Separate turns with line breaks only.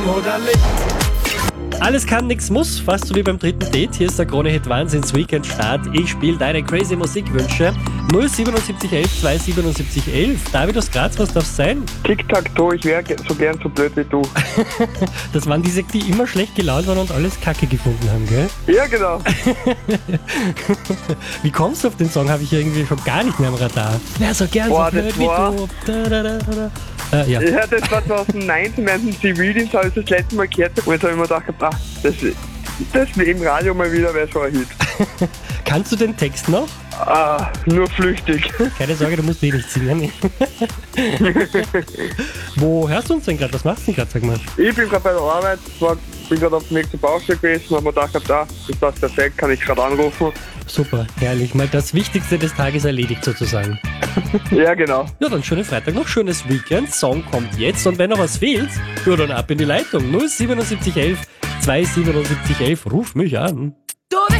oder Licht.
Alles kann, nix muss, fast so wie beim dritten Date. Hier ist der Krone-Hit Wahnsinns-Weekend-Start. Ich spiele deine crazy Musikwünsche. 07711 27711. David aus Graz, was darf's sein?
Tic-Tac-Toe, ich wäre so gern so blöd wie du.
Das waren diese, die immer schlecht gelaunt waren und alles Kacke gefunden haben, gell?
Ja, genau.
Wie kommst du auf den Song? Habe ich irgendwie schon gar nicht mehr am Radar. Wäre so gern
Boah,
so blöd
das
wie
war-
du. Da, da, da, da. Ja.
Ja, das war 2019, während dem Zivildienst habe ich das letzte Mal gehört und jetzt habe ich mir gedacht, das im Radio mal wieder wäre schon ein Hit.
Kannst du den Text noch?
Nur flüchtig.
Keine Sorge, du musst nicht singen. Wo hörst du uns denn gerade? Was machst du denn gerade, sag mal?
Ich bin gerade bei der Arbeit, bin gerade auf dem Weg zur Baustelle gewesen und habe mir gedacht, ist das perfekt, kann ich gerade anrufen.
Super, herrlich. Mal das Wichtigste des Tages erledigt sozusagen.
Ja, genau.
Ja, dann schönen Freitag noch, schönes Weekend. Song kommt jetzt und wenn noch was fehlt, ja, dann ab in die Leitung. 07711 27711. Ruf mich an.